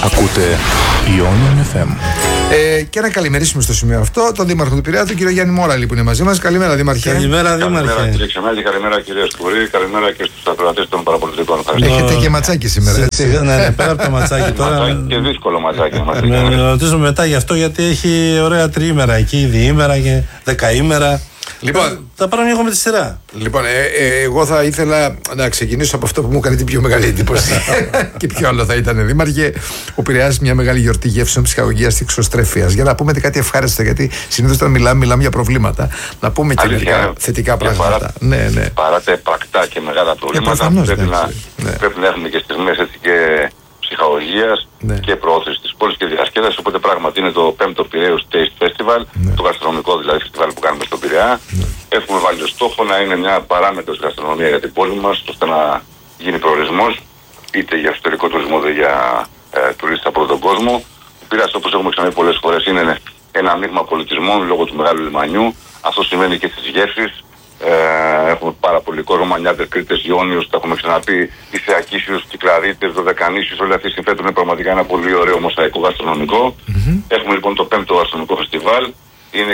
Ακούτε Ionian FM. Και να καλημερίσουμε στο σημείο αυτό τον Δήμαρχο του Πειραιά, τον κύριο Γιάννη Μόραλη, που είναι μαζί μας. Καλημέρα, Δήμαρχε. Καλημέρα, Δήμαρχε. Καλημέρα, κύριε Ξενάκη, καλημέρα, κύριε Σκουρή, καλημέρα και στους ακροατές των παραπολιτικών. Έχετε και ματσάκι σήμερα, έτσι. Ναι, πέρα από το ματσάκι τώρα. Ματσάκι και δύσκολο ματσάκι. Να ρωτήσουμε μετά γι' αυτό, γιατί έχει ωραία τριήμερα εκεί, διήμερα και δεκαήμερα. Λοιπόν, θα πάρω λίγο με τη σειρά. Λοιπόν, εγώ θα ήθελα να ξεκινήσω από αυτό που μου έκανε την πιο μεγάλη εντύπωση. Και ποιο άλλο θα ήταν, Δήμαρχε? Ο Πειραιάς, μια μεγάλη γιορτή γεύσεων, ψυχαγωγίας και εξωστρέφειας. Για να πούμε κάτι ευχάριστο, γιατί συνήθως όταν μιλάμε για προβλήματα. Να πούμε και μερικά θετικά πράγματα. Παρά τα επρακτά και μεγάλα προβλήματα, πρέπει να έχουμε και στιγμές έτσι και ψυχαγωγίας και προώθηση της πόλης και διασκέδαση. Οπότε πράγματι είναι το 5ο Πειραιούς Taste Festival, το γαστρονομικό δηλαδή φεστιβάλ που κάνουμε στον Πειραιά. Έχουμε βάλει το στόχο να είναι μια παράμετρος γαστρονομία για την πόλη μας, ώστε να γίνει προορισμός είτε για εσωτερικό τουρισμό είτε για τουρίστες από όλο τον κόσμο. Ο Πειραιάς, όπως έχουμε ξαναδεί πολλές φορές, είναι ένα μείγμα πολιτισμών λόγω του μεγάλου λιμανιού. Αυτό σημαίνει και στις γεύσεις. Έχουμε πάρα πολύ κόσμο, Μανιάτες, Κρήτες, Ιόνιους, τα έχουμε ξαναπεί, Ισεακίσιους, Κυκλαδίτες, Δωδεκανήσιους, όλοι αυτοί συμφέρουν πραγματικά ένα πολύ ωραίο μοσαϊκό γαστρονομικό. Έχουμε λοιπόν το 5ο γαστρονομικό φεστιβάλ, είναι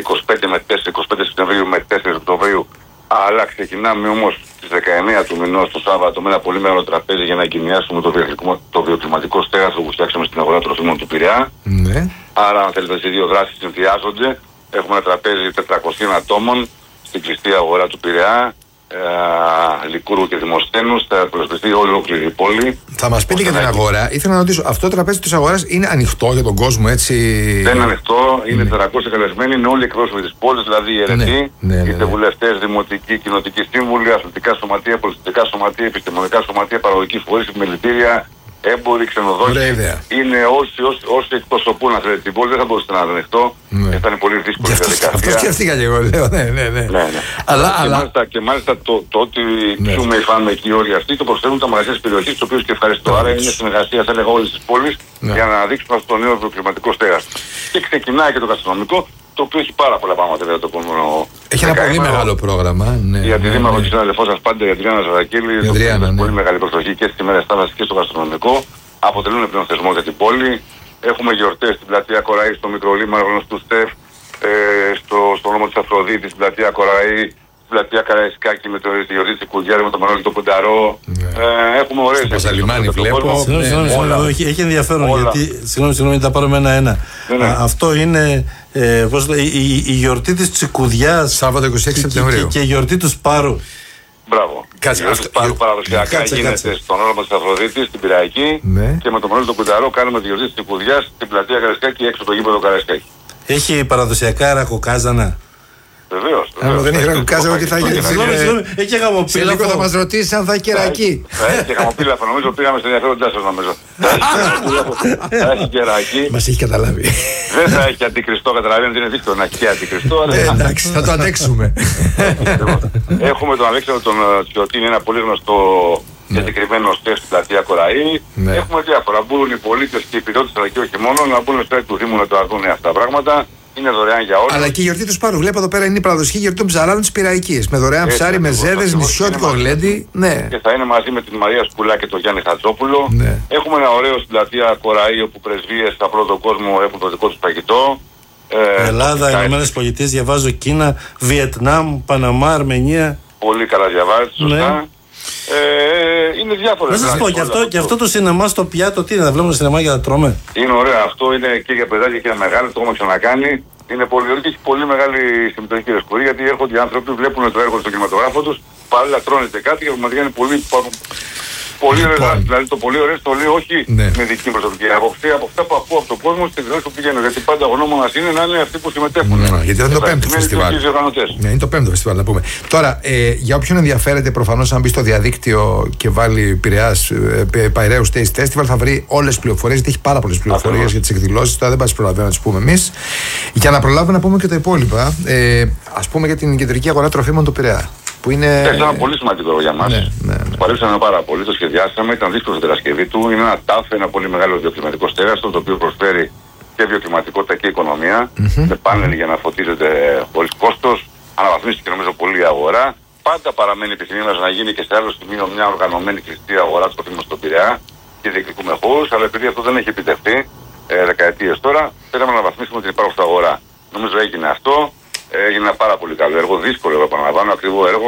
25 Σεπτεμβρίου με 4 Οκτωβρίου, αλλά ξεκινάμε όμως στις 19 του μηνός το Σάββατο με ένα πολύ μεγάλο τραπέζι για να εγκαινιάσουμε το βιοκλιματικό στέγαστρο που φτιάξαμε στην αγορά τροφίμων του Πειραιά. Άρα, αν θέλετε, οι δύο δράσεις συνδυάζονται. Έχουμε ένα τραπέζι 400 ατόμων στην κλειστή αγορά του Πειραιά, Λικούρου και Δημοσθένους, θα προσθεθεί ολόκληρη η πόλη. Θα μας πείτε για την αγορά. Ήθελα να ρωτήσω, αυτό το τραπέζι της αγοράς είναι ανοιχτό για τον κόσμο, έτσι? Δεν είναι ανοιχτό, είναι 400 καλεσμένοι, είναι όλοι εκπρόσωποι της πόλης, δηλαδή οι αιρετοί, είτε βουλευτές, δημοτικοί, κοινοτικοί σύμβουλοι, αθλητικά σωματεία, πολιτιστικά σωματεία, επιστημονικά σωματεία, παραγωγική φορείς, επιμελητήρια, έμποροι, ξενοδόχοι. Είναι όσοι εκπροσωπούν την πόλη, δεν θα μπορούσε να είναι ανοιχτό. Θα είναι πολύ δύσκολη διαδικασία. Αυτό σκέφτηκα και εγώ, λέω. Ναι. Και μάλιστα το ότι ζούμε οι φάμε εκεί όλοι αυτοί το προσφέρουν τα μαγαζιά της περιοχής, το οποίο και ευχαριστώ. Άρα είναι μια συνεργασία, θα έλεγα, όλης της πόλης για να αναδείξουμε αυτό το νέο βιοκλιματικό στέγαστρο. Και ξεκινάει και το γαστρονομικό, το οποίο έχει πάρα πολλά πράγματα για το επόμενο. Έχει ένα πολύ μεγάλο πρόγραμμα. Για τη Δήμαρχο και συνάδελφό σας πάντα, η Αντριάννα Ζαρακέλη, πολύ μεγάλη προσοχή και στις ημέρες θάλασσας και στο γαστρονομικό. Αποτελούν πλέον θεσμό για την πόλη. Έχουμε γιορτές στην πλατεία Κοραή, στο Μικρολίμανο γνωστού Στεφ, στο όνομα της Αφροδίτης, στην πλατεία Κοραή, στην πλατεία Καραϊσκάκη με τη γιορτή της Κουγιάρη, με τον Μανώλη τον Πονταρό. Έχουμε ωραίες Παζαλιμάνι βλέπω. Συγγνώμη, έχει ενδιαφέρον γιατί. Συγγνώμη, τα πάρουμε ένα-ένα. Αυτό είναι η γιορτή της Τσικουδιάς, Σάββατο 26 Σεπτεμβρίου. Και η γιορτή του Σπάρου. Μπράβο. Κάτσε, αυτό παραδοσιακά γίνεται στον όνομα της Αφροδίτης, στην Πειραϊκή, και με τον Μανώλη τον Κουνταρό κάνουμε τη γιορτή της Τσικουδιάς στην πλατεία Καραϊσκάκη έξω από το γήπεδο Καραϊσκάκη. Έχει παραδοσιακά ρακοκάζανα? Βεβαίως. Αν δεν έχει ρακοκάζανα, τι θα γίνει? Έχει γαμοπίλαφο. Σε λίγο θα μας ρωτήσει αν θα έχει κερακί. Θα έχει γαμοπίλαφο, νομίζω πήγαμε στην ενδιαφέροντά σας, νομίζω. Θα έχει κερακί. Μας έχει καταλάβει. Δεν θα έχει αντικριστό, καταλαβαίνετε, είναι δύσκολο να έχει και αντικριστό. Εντάξει, θα το αντέξουμε. Έχουμε τον Αλέξανδρο τον Τσιωτή, είναι ένα πολύ γνωστό συγκεκριμένο στέγαστρο στην πλατεία Κοραή. Έχουμε διάφορα. Μπορούν οι πολίτες και οι πυρότες, αλλά και όχι μόνο, να μπουν στο του Δήμου να το δουν αυτά τα πράγματα. Είναι δωρεάν για όλους. Αλλά και η γιορτή του Σπάρου. Βλέπω εδώ πέρα είναι η παραδοσιακή γιορτή των ψαράδων της Πειραϊκής. Με δωρεάν ψάρι, με ζέδες, νησιώτικο γλέντι. Και θα είναι μαζί με την Μαρία Σκουλά και τον Γιάννη Χατζόπουλο. Έχουμε ένα ωραίο στην πλατεία Κοραή, όπου πρεσβείες από όλο τον κόσμο έχουν το δικό τους φαγητό. Ελλάδα, Ηνωμένες Πολιτείες, διαβάζω Κίνα, Βιετνάμ, Παναμά, Αρμενία. Πολύ καλά διαβάζεις, σωστά. Είναι διάφορες. Να σας πω, και αυτό το σινεμά στο πιάτο, τι είναι, να βλέπουμε σινεμά για να τρώμε? Είναι ωραίο αυτό, είναι και για παιδάκια και για μεγάλα, το έχουμε ξανακάνει. Είναι πολύ ωραίο και έχει πολύ μεγάλη συμμετοχή, κύριε Σκουρή, γιατί έρχονται οι άνθρωποι, βλέπουν το έργο στο κινηματογράφο τους, παράλληλα τρώνε κάτι και πραγματικά είναι πολύ ωραίο. Δηλαδή το πολύ ωραίο το λέω όχι με δική μου προσωπική άποψη, από αυτά που ακούω από τον κόσμο στην εκδόση που πηγαίνω. Γιατί πάντα ο γνώμονας είναι να είναι αυτοί που συμμετέχουν. Γιατί είναι το 5ο φεστιβάλ. Είναι το 5ο φεστιβάλ, να πούμε. Τώρα, για όποιον ενδιαφέρεται, προφανώς αν μπει στο διαδίκτυο και βάλει Πειραιούς Taste Festival, θα βρει όλες τις πληροφορίες. Γιατί έχει πάρα πολλές πληροφορίες για τις εκδηλώσεις. Τώρα δεν πάει προλαβαίνω να τις πούμε εμείς. Για να προλάβουμε να πούμε και τα υπόλοιπα, ας πούμε για την κεντρική αγορά τροφίμων του Πειραιά. Που είναι ένα πολύ σημαντικό για μας. Το παρέψαμε πάρα πολύ, το σχεδιάσαμε, ήταν δύσκολο στην κατασκευή του. Είναι ένα τάφ, ένα πολύ μεγάλο βιοκλιματικό στέγαστρο, το οποίο προσφέρει και βιοκλιματικότητα και οικονομία. Με πάνελ για να φωτίζεται χωρίς κόστος. Αναβαθμίστηκε νομίζω πολύ η αγορά. Πάντα παραμένει η επιθυμία μας να γίνει και σε άλλο σημείο μια οργανωμένη κλειστή αγορά τροφίμων στον Πειραιά. και διεκδικούμε χώρους, αλλά επειδή αυτό δεν έχει επιτευχθεί δεκαετίες τώρα, θέλαμε να βαθμίσουμε την υπάρχουσα αγορά. Νομίζω έγινε αυτό, έγινε ένα πάρα πολύ καλό έργο, δύσκολο έργο, επαναλαμβάνω, ακριβό έργο,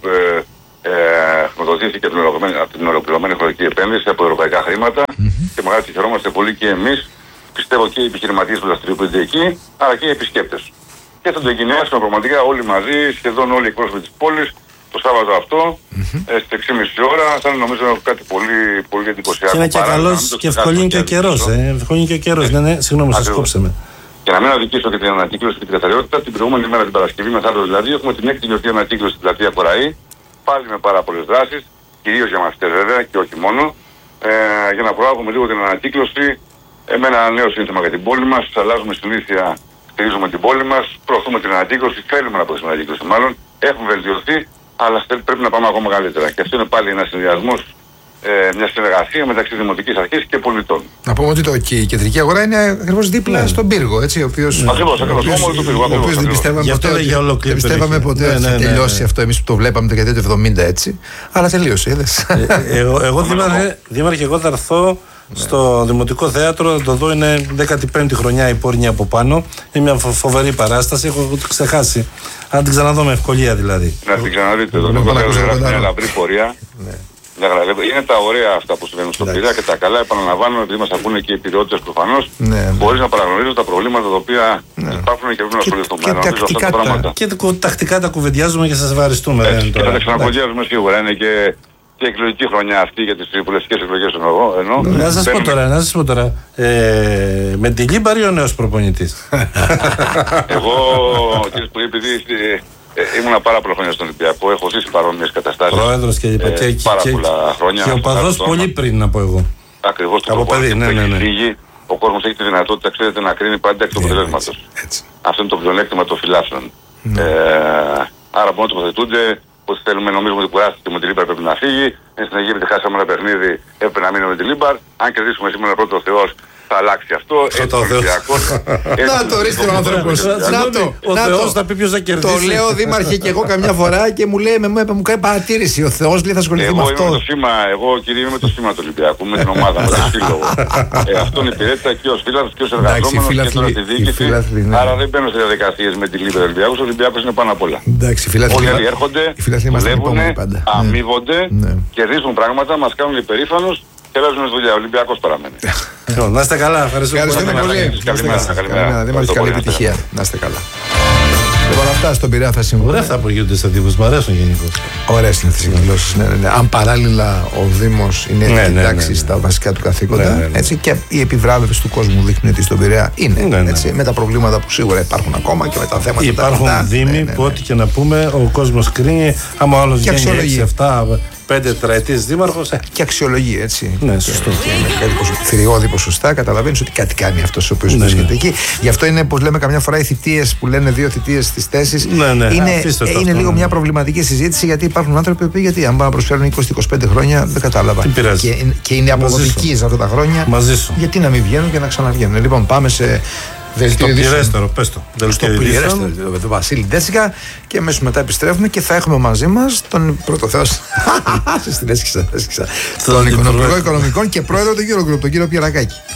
χρηματοδοτήθηκε από την ολοκληρωμένη χρονική επένδυση από ευρωπαϊκά χρήματα και μεγάλα χαιρόμαστε πολύ και εμείς, πιστεύω και οι επιχειρηματίες που δραστηριοποιούνται εκεί, αλλά και οι επισκέπτες. Και θα το εγκαινιάσουμε πραγματικά όλοι μαζί, σχεδόν όλοι οι εκπρόσωποι της πόλης, το Σάββατο αυτό, στις 6.30 ώρα. Θα είναι νομίζω κάτι πολύ, πολύ εντυπωσιακό. Και είναι και καλός και ευκολύνει και ο καιρός. Ευκολύνει και ο καιρός. Ναι, συγγνώμη, σας κόψαμε. Και να μην αδικήσω και την ανακύκλωση και την καθαριότητα, την προηγούμενη μέρα την Παρασκευή, μεθαύριο δηλαδή, έχουμε την έκτη γιορτή ανακύκλωση στην πλατεία Κοραή. Πάλι με πάρα πολλές δράσεις, κυρίως για μαθητές βέβαια και όχι μόνο, για να προάγουμε λίγο την ανακύκλωση με ένα νέο σύνθημα για την πόλη μας. Αλλάζουμε συνήθεια, στηρίζουμε την πόλη μας, προωθούμε την ανακύκλωση, θέλουμε να προωθήσουμε την ανακύκλωση μάλλον. Έχουμε βελτιωθεί, αλλά πρέπει να πάμε ακόμα καλύτερα. Και αυτό είναι πάλι ένας συνδυασμός, μια συνεργασία μεταξύ Δημοτικής Αρχής και πολιτών. Να πούμε ότι η κεντρική αγορά είναι ακριβώς δίπλα στον πύργο, έτσι, ο οποίος... Ακριβώς, όμως του πύργου. Ο οποίος δεν πιστεύαμε ποτέ ότι θα τελειώσει αυτό, εμείς που το βλέπαμε το δεκαετία του 70 έτσι, αλλά τελείωσε, είδες. Εγώ δήμαρχε, εγώ θα έρθω στο Δημοτικό Θέατρο, να το δω, είναι 15η χρονιά η πόρνη από πάνω. Είναι μια φοβερή παράσταση, έχω ξεχάσει. Αν την ξαναδώ με ευκολία δηλαδή. Να την ξαναδείτε, το Δημοτικό Θέατρο είναι μια λαμπρή πορεία. Είναι τα ωραία αυτά που συμβαίνουν στον Πειραιά και τα καλά, επαναλαμβάνω, επειδή μας ακούνε και οι πυραιώτες προφανώς, χωρίς να παραγνωρίζουν τα προβλήματα τα οποία υπάρχουν και πρέπει να ασχοληθούμε. Και τακτικά τα κουβεντιάζουμε και σας ευχαριστούμε. Και θα τα ξανακουβεντιάζουμε σίγουρα. Είναι και εκλογική χρονιά αυτή για τις βουλευτικές εκλογές εννοώ. Να σας πω τώρα, με τη Λίμπαρ ή ο νέος προπονητής? Εγώ, κύριε Σπουργή, επειδή ήμουν πάρα πολλά χρόνια στον Ολυμπιακό, έχω ζήσει παρόμοιες καταστάσεις. Πρόεδρος και πάρα πολλά χρόνια. Και ο παδός πολύ πριν, να πω εγώ. Ακριβώς το προπονητή που έχει φύγει, ο κόσμος έχει τη δυνατότητα, ξέρετε, να κρίνει πάντα εκ του αποτελέσματος. Αυτό είναι το πλεονέκτημα των φιλάθλων. Άρα μπορούν να τοποθετούνται ότι θέλουμε, νομίζουμε ότι κουράστηκε με τη Λίμπαρ, πρέπει να φύγει. Εν συνεχεία, επειδή χάσαμε ένα παιχνίδι, έπρεπε να μείνουμε με τη Λίμπαρ. Αν κερδίσουμε σήμερα πρώτο ο Θεός, θα αλλάξει αυτό. Έτσι ο Ολυμπιακός. Να το ορίστε ο άνθρωπος. Ο Θεός θα πει ποιος θα κερδίσει. Το λέω, δήμαρχε, και εγώ καμιά φορά και μου λέει, μου κάνει παρατήρηση. Ο Θεός λέει θα ασχοληθεί με αυτό. Εγώ, κύριε, είμαι το σήμα του Ολυμπιακού, με την ομάδα, με τον σύλλογο. Αυτό είναι υπηρέτητα και ως φίλαθλος και ως εργαζόμενος και τώρα στη διοίκηση. Άρα δεν μπαίνω σε διαδικασίες με τη Λίμπαρ Ολυμπιακού. Ο Ολυμπιακός είναι πάνω απ' όλα. Όλοι έρχονται, δουλεύουν, αμείβονται, κερδίζουν πράγματα, μας κάνουν υπερήφανους. Και παίζουμε στη δουλειά. Ο Ολυμπιακός παραμένει. Να είστε καλά. Ευχαριστούμε πολύ. Καλημέρα. Δήμαρχε, καλή επιτυχία. Να είστε καλά. Λοιπόν, αυτά στον Πειραιά θα συμβούν. Ωραία αυτά που γίνονται στα τύπους, μου αρέσουν γενικώς. Ωραίες είναι αυτές οι εκδηλώσεις. Αν παράλληλα ο Δήμος είναι εντάξει στα βασικά του καθήκοντα, έτσι, και η επιβράβευση του κόσμου δείχνει ότι στον Πειραιά είναι. Έτσι, με τα προβλήματα που σίγουρα υπάρχουν ακόμα και με τα θέματα. Υπάρχουν δήμοι που ό,τι και να πούμε, ο κόσμος κρίνει. Άμα ο άλλος βγαίνει 6-7. 5 τετραετής δήμαρχος. Και αξιολογεί, έτσι. Ναι, σωστό. Και με κάτι θηριώδη ποσοστά καταλαβαίνεις ότι κάτι κάνει αυτός ο οποίος βρίσκεται εκεί. Γι' αυτό είναι, πως λέμε καμιά φορά, οι θητείες που λένε 2 θητείες στις θέσεις. Είναι λίγο μια προβληματική συζήτηση, γιατί υπάρχουν άνθρωποι που γιατί αν πάνε να προσφέρουν 20-25 χρόνια δεν κατάλαβα. Και είναι αποδοτικοί σε αυτά τα χρόνια. Μαζί σου. Γιατί να μην βγαίνουν και να ξαναβγαίνουν. Λοιπόν, πάμε σε. Στο πληρέστερο, πες το. Στο πληρέστερο, το Βασίλη Ντέτσικα, και αμέσως μετά επιστρέφουμε και θα έχουμε μαζί μας τον πρωτοθέος. Στην έσχισα. Τον Υπουργό Οικονομικών και πρόεδρο του Eurogroup, τον κύριο Πιερακάκη.